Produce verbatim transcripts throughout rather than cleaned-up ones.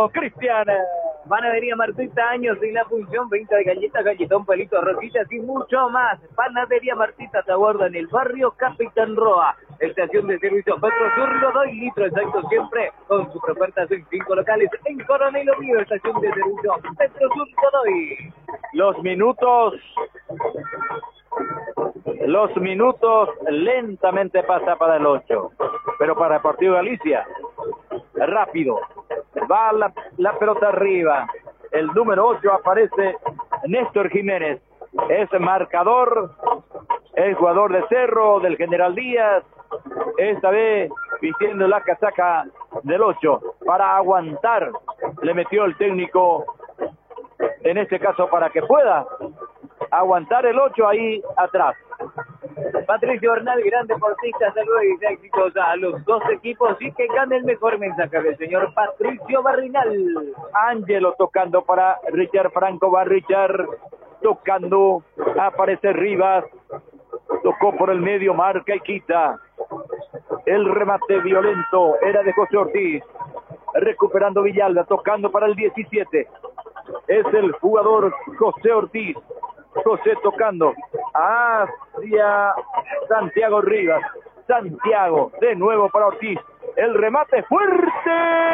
ocho, Cristian. Panadería Martita, años en la función, venta de galletas, galletón, palitos, rositas y mucho más. Panadería Martita te aguarda en el barrio Capitán Roa. Estación de servicio Petro Sur, Godoy, litro exacto siempre, con sus ofertas en cinco locales. En Coronel Oviedo, estación de servicio Petro Sur, Godoy. Los minutos... Los minutos lentamente pasa para el ocho. Pero para Deportivo Galicia, rápido. Va la, la pelota arriba. El número ocho aparece Néstor Jiménez. Es marcador, es jugador de Cerro, del General Díaz. Esta vez vistiendo la casaca del ocho para aguantar. Le metió el técnico, en este caso, para que pueda aguantar el ocho ahí atrás. Patricio Bernal, gran deportista, saludos y éxitos a los dos equipos y que gane el mejor mensaje del señor Patricio Barrinal. Ángelo tocando para Richard Franco, va Richard tocando, aparece Rivas, tocó por el medio, marca y quita. El remate violento era de José Ortiz, recuperando Villalba, tocando para el diecisiete. Es el jugador José Ortiz. José tocando hacia Santiago Rivas. Santiago de nuevo para Ortiz. El remate fuerte.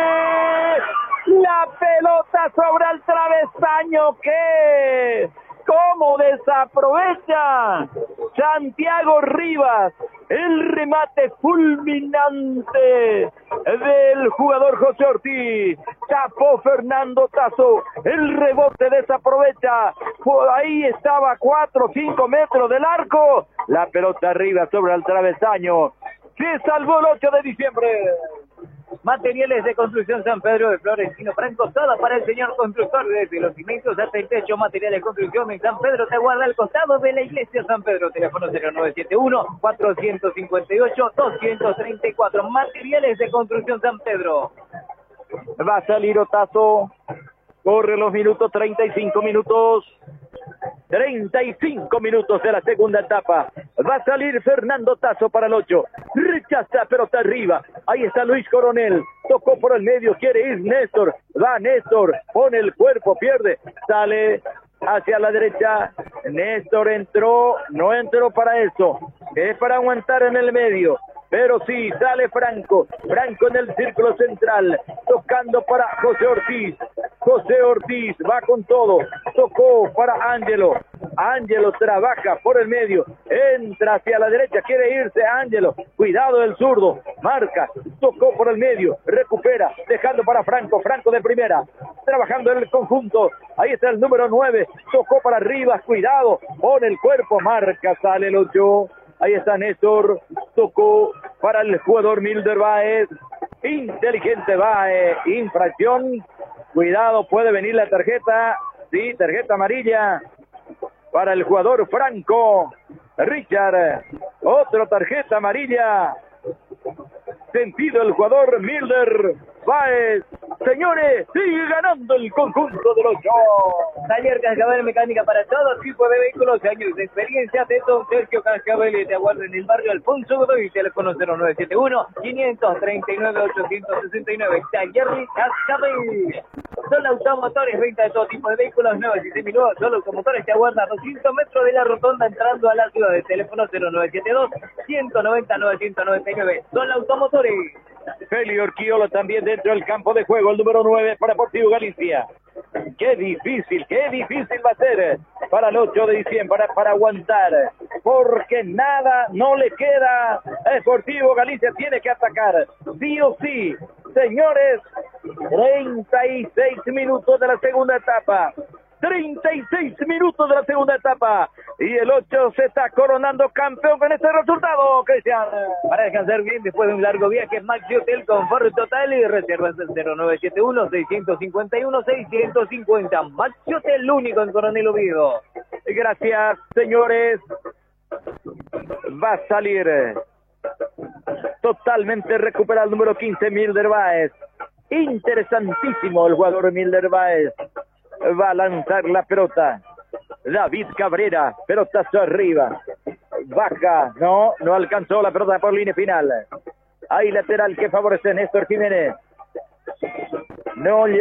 La pelota sobre el travesaño. ¿Qué? ¿Cómo desaprovecha Santiago Rivas el remate fulminante del jugador José Ortiz? Tapó Fernando Tazo, el rebote desaprovecha, por ahí estaba a cuatro o cinco metros del arco, la pelota arriba sobre el travesaño, se salvó el ocho de diciembre. Materiales de construcción San Pedro de Florentino Franco, todo para el señor constructor, desde los cimientos hasta el techo. Materiales de construcción en San Pedro te guarda al costado de la iglesia San Pedro. Teléfono cero nueve siete uno, cuatro cinco ocho, dos tres cuatro. Materiales de construcción San Pedro. Va a salir Otazo, corre los minutos, treinta y cinco minutos. treinta y cinco minutos de la segunda etapa. Va a salir Fernando Tazo para el ocho. Rechaza, pelota arriba. Ahí está Luis Coronel. Tocó por el medio, quiere ir Néstor. Va Néstor, pone el cuerpo, pierde. Sale hacia la derecha. Néstor entró, no entró para eso. Es para aguantar en el medio. Pero sí, sale Franco. Franco en el círculo central. Tocando para José Ortiz. José Ortiz va con todo. Tocó para Ángelo. Ángelo trabaja por el medio. Entra hacia la derecha. Quiere irse Ángelo. Cuidado del zurdo. Marca. Tocó por el medio. Recupera. Dejando para Franco. Franco de primera. Trabajando en el conjunto. Ahí está el número nueve. Tocó para Rivas. Cuidado. Pone el cuerpo. Marca. Sale el ocho. Ahí está Néstor, tocó para el jugador Milder Báez, inteligente Báez, infracción, cuidado, puede venir la tarjeta, sí, tarjeta amarilla para el jugador Franco, Richard, otra tarjeta amarilla, sentido el jugador Milder Báez. Señores, sigue ganando el conjunto de los ocho. Taller Cascabel, mecánica para todo tipo de vehículos, años de experiencia de don Sergio Cascabel. Te aguarda en el barrio Alfonso Godoy, teléfono cero nueve siete uno, cinco tres nueve, ocho seis nueve. Taller Cascabel. Son automotores, venta de todo tipo de vehículos, nuevos y seminuevos. Solo automotores te aguarda a doscientos metros de la rotonda entrando a la ciudad. De teléfono cero nueve siete dos, uno nueve cero, nueve nueve nueve. Son automotores. Feli Orquiola también dentro del campo de juego, el número nueve para Deportivo Galicia. Qué difícil, qué difícil va a ser para el ocho de diciembre, para, para aguantar, porque nada no le queda. Deportivo Galicia tiene que atacar, sí o sí. Señores, treinta y seis minutos de la segunda etapa. treinta y seis minutos de la segunda etapa. Y el ocho se está coronando campeón con este resultado, Cristian. Para descansar bien después de un largo viaje, Maxi Hotel Confort Total y reservas el cero nueve siete uno, seis cinco uno, seis cinco cero. Maxi Hotel, único en Coronel Oviedo. Gracias, señores. Va a salir totalmente recuperado el número quince, Milder Báez. Interesantísimo el jugador Milder Báez. Va a lanzar la pelota David Cabrera, pelotazo arriba, baja, no, no alcanzó la pelota por línea final. Hay lateral que favorece a Néstor Jiménez, no